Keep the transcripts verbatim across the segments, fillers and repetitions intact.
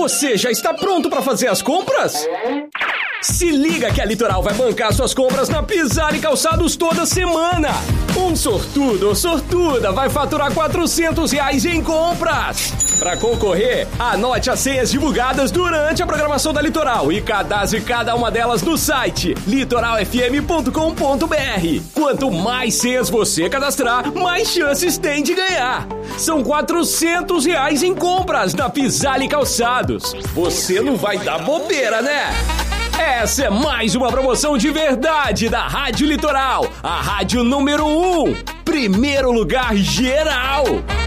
Você já está pronto para fazer as compras? Se liga que a Litoral vai bancar suas compras na Pisar e Calçados toda semana. Um sortudo ou sortuda vai faturar quatrocentos reais em compras. Para concorrer, anote as senhas divulgadas durante a programação da Litoral e cadastre cada uma delas no site litoral f m ponto com ponto b r. Quanto mais senhas você cadastrar, mais chances tem de ganhar. São quatrocentos reais em compras na Pisar e Calçados. Você não vai dar bobeira, né? Essa é mais uma promoção de verdade da Rádio Litoral, a rádio número um, primeiro lugar geral.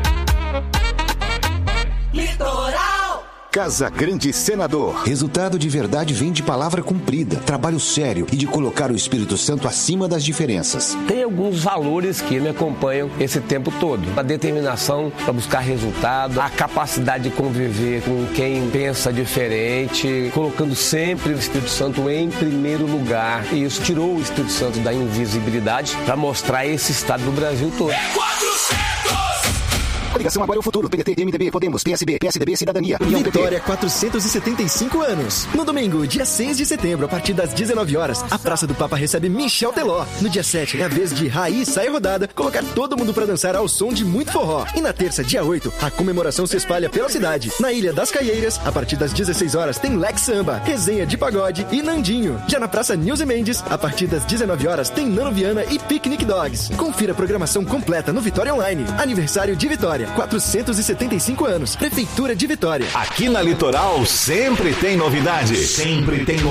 Litoral! Casa Grande Senador. Resultado de verdade vem de palavra cumprida, trabalho sério e de colocar o Espírito Santo acima das diferenças. Tem alguns valores que me acompanham esse tempo todo. A determinação para buscar resultado, a capacidade de conviver com quem pensa diferente, colocando sempre o Espírito Santo em primeiro lugar. E isso tirou o Espírito Santo da invisibilidade para mostrar esse estado do Brasil todo. Coligação Agora é o Futuro. P D T, M D B, Podemos, P S B, P S D B, Cidadania. União Vitória, quatrocentos e setenta e cinco anos. No domingo, dia seis de setembro, a partir das dezenove horas, a Praça do Papa recebe Michel Teló. No dia sete, é a vez de Raiz Sai Rodada, colocar todo mundo pra dançar ao som de muito forró. E na terça, dia oito, a comemoração se espalha pela cidade. Na Ilha das Caieiras, a partir das dezesseis horas, tem Lex Samba, resenha de pagode e Nandinho. Já na Praça Nilce Mendes, a partir das dezenove horas, tem Nano Viana e Picnic Dogs. Confira a programação completa no Vitória Online. Aniversário de Vitória, quatrocentos e setenta e cinco anos. Prefeitura de Vitória. Aqui na Litoral sempre tem novidade. Sempre tem